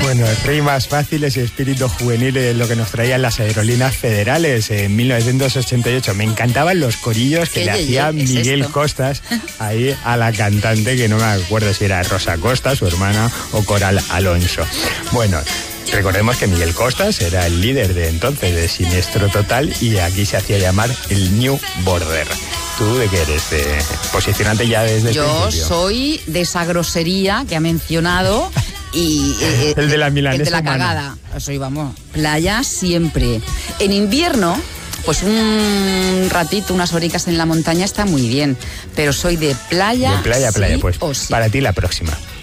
Bueno, rimas fáciles y espíritu juvenil es lo que nos traían las aerolíneas federales en 1988. Me encantaban los corillos que le hacía Miguel Costas ahí a la cantante, que no me acuerdo si era Rosa Costa, su hermana, o Coral Alonso. Bueno, recordemos que Miguel Costas era el líder de entonces de Siniestro Total y aquí se hacía llamar el New Border. ¿Tú de qué eres? Posicionante ya desde el principio. Yo soy de esa grosería que ha mencionado y... el de la milanesa. El de la cagada. Soy, vamos, playa siempre. En invierno, pues un ratito, unas horitas en la montaña está muy bien, pero soy de playa. De playa, sí playa. Pues o sí. Para ti la próxima.